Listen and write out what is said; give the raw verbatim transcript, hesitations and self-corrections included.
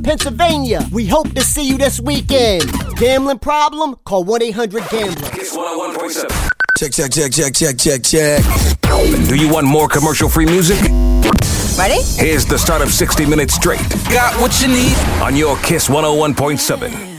Pennsylvania. We hope to see you this weekend. Gambling problem? Call one eight hundred gambler. Kiss one oh one point seven. Check, check, check, check, check, check, check. Do you want more commercial-free music? Ready? Here's the start of sixty minutes straight. Got what you need On your Kiss one oh one point seven.